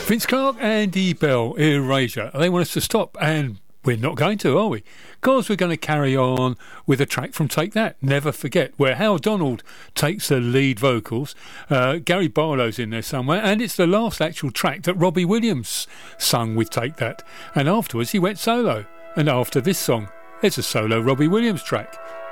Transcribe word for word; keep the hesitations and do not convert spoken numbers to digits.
Vince Clarke, Andy Bell, Erasure. They want us to stop, and we're not going to, are we? Because we're going to carry on with a track from Take That, Never Forget, where Hal Donald takes the lead vocals. Uh, Gary Barlow's in there somewhere, and it's the last actual track that Robbie Williams sung with Take That. And afterwards he went solo. And after this song, it's a solo Robbie Williams track.